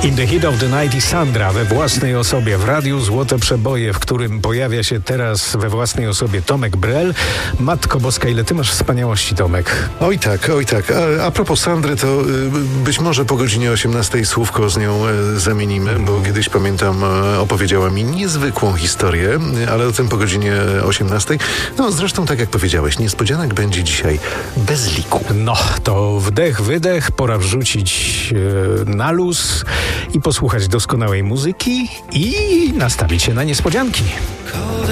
In the Heat of the Night i Sandra we własnej osobie w Radiu Złote Przeboje, w którym pojawia się teraz we własnej osobie Tomek Brel. Matko Boska, ile ty masz wspaniałości, Tomek. Oj tak, oj tak. A propos Sandry, to być może po godzinie 18 słówko z nią zamienimy, bo kiedyś pamiętam, opowiedziała mi niezwykłą historię, ale o tym po godzinie 18. No zresztą tak jak powiedziałeś, niespodzianek będzie dzisiaj bez liku. No, to wdech, wydech, pora wrzucić na luz i posłuchać doskonałej muzyki i nastawić się na niespodzianki.